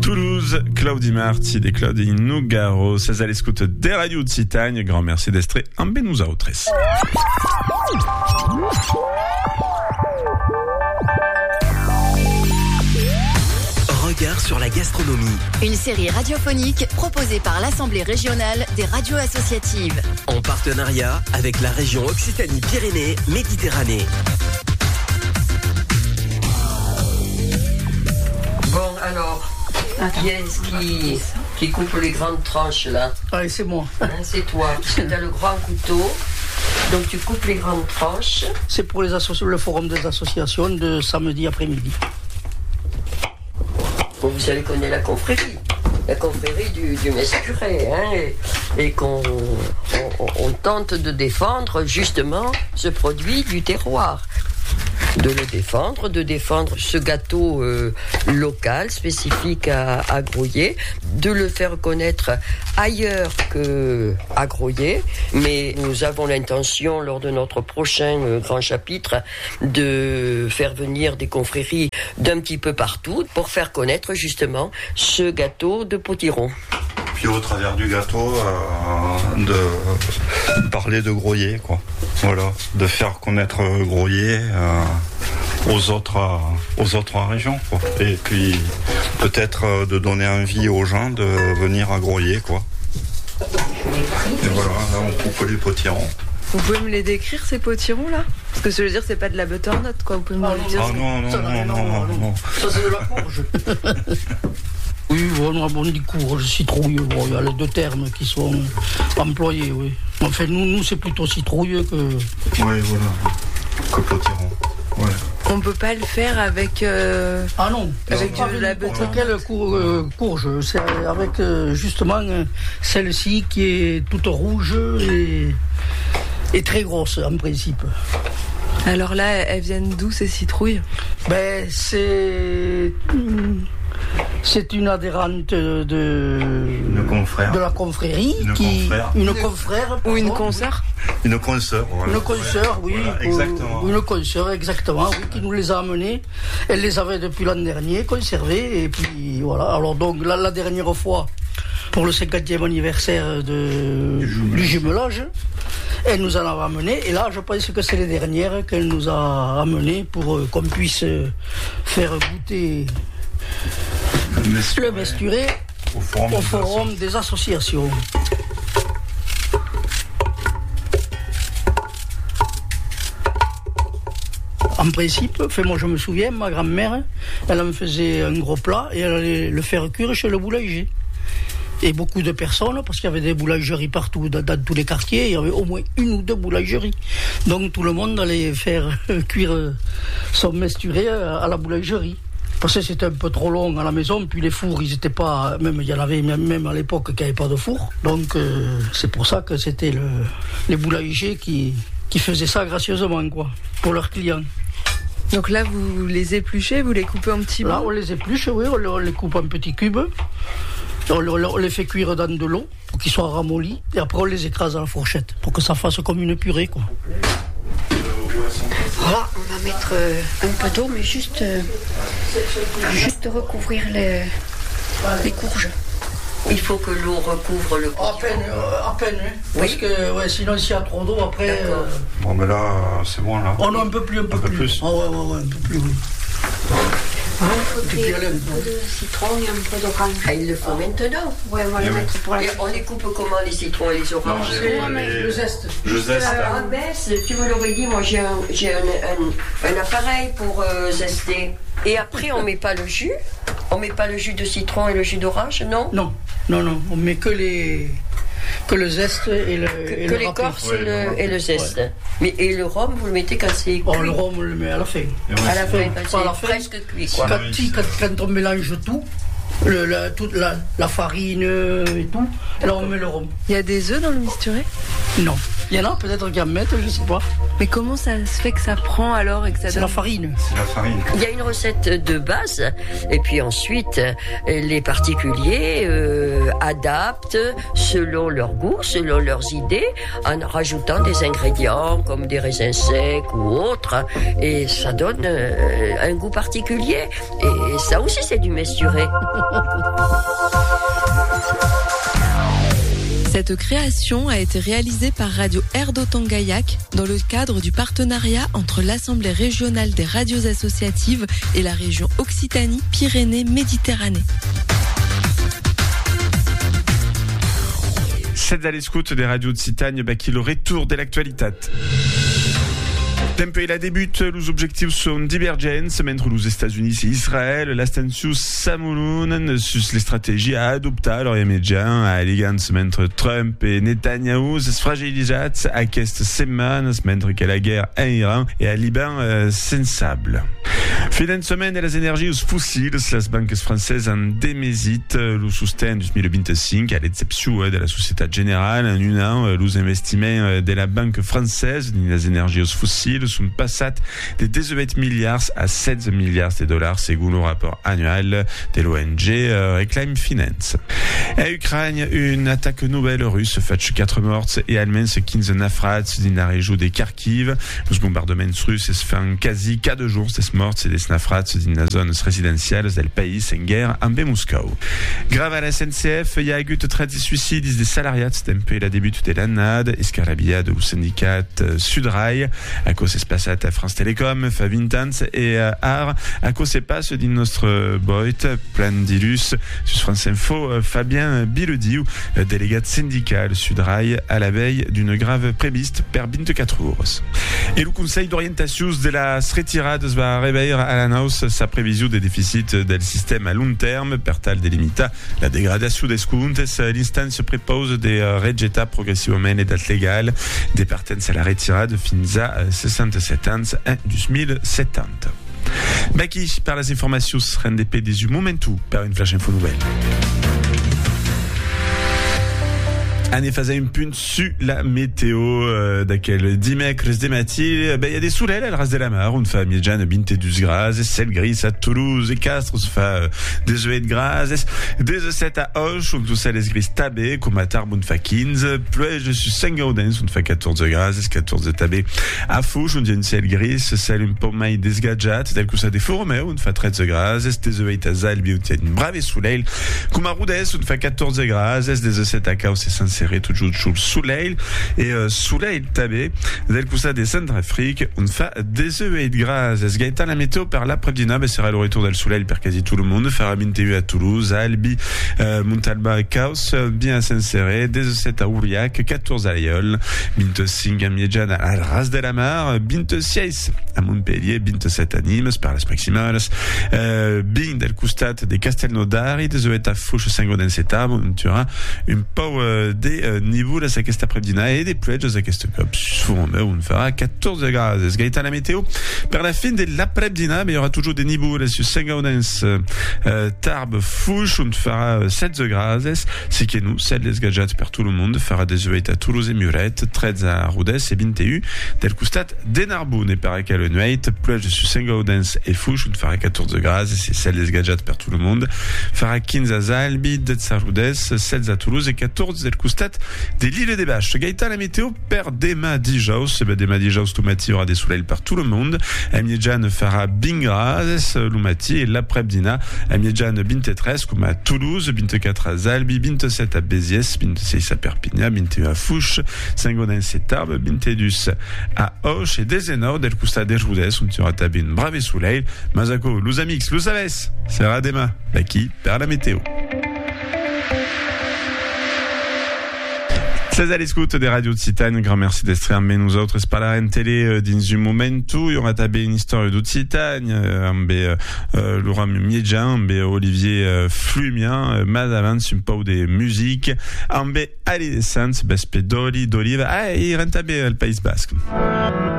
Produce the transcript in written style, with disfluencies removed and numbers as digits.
Toulouse, Claudi Marti de Claudi Nougaro, vocês à l'écoute des radios de Citagne. Grand merci d'estre un benous a autres. Regard sur la gastronomie. Une série radiophonique proposée par l'Assemblée régionale des radios associatives. En partenariat avec la région Occitanie-Pyrénées-Méditerranée. Bon, alors, qui est-ce qui coupe les grandes tranches, là? Allez, c'est moi. Hein, c'est toi. Tu as le grand couteau. Donc, tu coupes les grandes tranches. C'est pour le forum des associations de samedi après-midi. Bon, vous savez qu'on est la confrérie du Mescuré, hein, et qu'on tente de défendre justement ce produit du terroir. De défendre ce gâteau local, spécifique à Groyer, de le faire connaître ailleurs qu'à Groyer. Mais nous avons l'intention, lors de notre prochain grand chapitre, de faire venir des confréries d'un petit peu partout pour faire connaître justement ce gâteau de potiron. Puis au travers du gâteau, de parler de Groyer, quoi. Voilà, de faire connaître Groyer aux autres régions, quoi. Et puis peut-être de donner envie aux gens de venir à Groyer, quoi. Et voilà, là on coupe les potirons. Vous pouvez me les décrire, ces potirons là? Parce que je veux dire, c'est pas de la butternut, quoi. Vous pouvez me le dire? Ah non. Ça c'est de la courge. Oui, on dit courge, citrouille. Bon, il y a les deux termes qui sont employés, oui. Enfin, nous c'est plutôt citrouille que... Oui, voilà, que potiron. Ouais. On peut pas le faire avec... Ah non, avec de la butternut. Quelle courge? C'est avec justement celle-ci qui est toute rouge et très grosse en principe. Alors là, elles viennent d'où ces citrouilles? Ben, c'est une adhérente de la confrérie, une confrère ou une consoeur. Une consoeur, voilà. Une consoeur, oui. Voilà, exactement. Une consoeur, exactement, oui, qui nous les a amenées. Elle les avait depuis l'an dernier conservées, et puis voilà. Alors donc la dernière fois, pour le 50e anniversaire du jumelage, elle nous en a amené, et là je pense que c'est les dernières qu'elle nous a amenées pour qu'on puisse faire goûter le Mesturé au forum des associations. En principe, moi je me souviens, ma grand-mère, elle me faisait un gros plat et elle allait le faire cuire chez le boulanger. Et beaucoup de personnes, parce qu'il y avait des boulangeries partout, dans tous les quartiers, il y avait au moins une ou deux boulangeries. Donc tout le monde allait faire cuire son Mesturé à la boulangerie. Parce que c'était un peu trop long à la maison, puis les fours, ils étaient pas... il y en avait même à l'époque qu'il n'y avait pas de four. Donc c'est pour ça que c'était les boulangers qui faisaient ça gracieusement, quoi, pour leurs clients. Donc là, vous les épluchez, vous les coupez en petits bouts? Là, on les épluche, oui, on les coupe en petits cubes. On les fait cuire dans de l'eau pour qu'ils soient ramollis. Et après, on les écrase à la fourchette pour que ça fasse comme une purée, quoi. Voilà, on va mettre un peu d'eau, mais juste recouvrir les courges. Il faut que l'eau recouvre le potiron. À peine, oui. Parce que sinon, s'il y a trop d'eau, après... Bon, mais là, c'est bon, là. Oh non, un peu plus. Un peu plus. Ah ouais, un peu plus, oui. Il faudrait un peu de citron et un peu d'orange. Ah, il le faut maintenant? Oui, on va le mettre pour la... Et on les coupe comment, les citrons et les oranges? Le zeste. Je zeste. Ah ben, tu me l'aurais dit, moi j'ai un appareil pour zester. Et après, on met pas le jus? On met pas le jus de citron et le jus d'orange, non? Non, on met que le zeste et le l'écorce et le zeste. Ouais. Mais et le rhum, vous le mettez quand c'est cuit? Le rhum, on le met à la fin. À la fin, quand c'est presque cuit, quoi. Quand on mélange tout, toute la farine et tout, là on met le rhum. Il y a des œufs dans le Mesturé? Non. Il y en a peut-être qui en mettent, je sais pas. Mais comment ça se fait que ça prend alors et que ça C'est donne... la farine. C'est la farine. Il y a une recette de base et puis ensuite les particuliers adaptent selon leur goût, selon leurs idées, en rajoutant des ingrédients comme des raisins secs ou autres, et ça donne un goût particulier. Et ça aussi c'est du mesuré. Cette création a été réalisée par Radio Erdotangaillac dans le cadre du partenariat entre l'Assemblée régionale des radios associatives et la région Occitanie-Pyrénées-Méditerranée. C'est à l'écoute des radios de Citagne, qui le retour de l'actualité. Tempo la débute, les objectifs sont divergents, mentre les États-Unis et Israël l'attention s'amoulonnent sur les stratégies à adopter leurs immédiats à l'égance mentre Trump et Netanyahu se fragilisent à cette semaine, mentre que la guerre en Iran et à Liban sensible. Fin de semaine, les énergies fossiles, les banques françaises en démésitent le soutien du 2025 à l'exception de la Société Générale. En un an, les investissements de la banque française dans les énergies fossiles sont passés de 18 milliards à 16 milliards de dollars, selon le rapport annuel de l'ONG Reclaim Finance. En Ukraine, une attaque nouvelle russe fait 4 morts et allemande 15 naufrats dans la région de Kharkiv. Les bombardements russes se font quasi 4 jours, ces morts et des naufrats dans la zone résidentielle du pays en guerre en Moscou. Grave à la SNCF, il y a eu 13 suicides des salariés depuis le début de l'année, escarabia du syndicat Sudrail, à cause de passé à France Télécom, fa 20 ans, et à cause de passe de notre boîte, plein d'illus, sur France Info, Fabien Bilediou, délégat syndical Sudrail, à la veille d'une grave préviste per 24 jours. Et le Conseil d'orientation de la retirade va réveiller à la hausse sa prévision des déficits del système à long terme, per tal delimita la dégradation des comptes. L'instance se propose de rejetar progressivement les dates légales des partences à la retirade fins à 67 ans en 2070. Qui par les informations rendent des momentu par une flash info nouvelle. En effet, une punt sur la météo d'aquel dimecres de matí. Il y a des soleils à la race de la mar. On fait Miedjan 22 grads, celle gris à Toulouse et Castres, on fait 18 grads, 17 à Auch, on fait les gris tabé, comme à Tarbes, on fait 15, Pleuge sur Saint-Gaudens, on fait 14 grads, 14 tabé à Fouche, on dit une celle gris, celle un peu maille desgadjat, tel que ça des fourmets, on fait 13 grads, 18 à Zalbi, on tient une brave soleil, comme à Roudès, on fait 14 grads, 17 à Caos et Saint-Céré, toujours sous soleil et soleil tabé del costat de Centrafrique on fait 18 grads. Gaëtan la météo par l'après-midi sera le retour del soleil per quasi tout le monde. Fera 21 à Toulouse, à Albi, Montalba, Caos, bien à Saint-Céré, 17 à Ouriac, 14 à Laiol, 25 à Miedjan à la Ras de la Mar, 26 à Montpellier, 27 à Nîmes par les maximales, bien del costat de Castelnaudary, 18 à Fouche, Saint-Gaudens et Tarbes, on tuera une pau des niveaux à cet après-midi et des pluies à cet cop. Souvent, on fera 14 grads. Gaëtan la météo. Par la fin de l'après-midi, il y aura toujours des niveaux là sur Saint-Gaudens, Tarbes, Fouche, on fera 7 grads. C'est que nous, 7 les gadgets per tout le monde, fera 18 à Toulouse et Murette, 13 à Rodez et 21 del costat de Narbonne et par laquelle nuit, pluie sur Saint-Gaudens et Fouche, on fera 14 grads. C'est 7 les gadgets per tout le monde. Fera 15 à Zalbi, 10 à Rodez, 7 à Toulouse et 14 del costat des l'île des Bâches. Gaëtan la météo per dema dijaus. Dema dijaus tomati aura des soleils par tout le monde. Amiedjan fera bingras lumati et l'après-midi Amiedjan 23 comme à Toulouse, 24 à Zalbi, 27 à Béziers, 26 à Perpignan, 21 à Fouche, Saint-Gaudens et Tarbes, 22 à Auch et Dezenor del costat de Roudès. On tira tabé une brave soleil. Mazako, los amix, los aves. Sera dema. Qui per la météo. C'est à l'écoute des radios de Citagne. Grand merci d'être avec nous autres. C'est pas la reine télé dans un momentu. Il y aura tabé une histoire de Citagne. Laura Miedjan, Olivier Flumien, Madame, un peu de musique. Ambe Alidescence, Bespedoli, d'Olive. Ah, il rentre tabé le Pays Basque.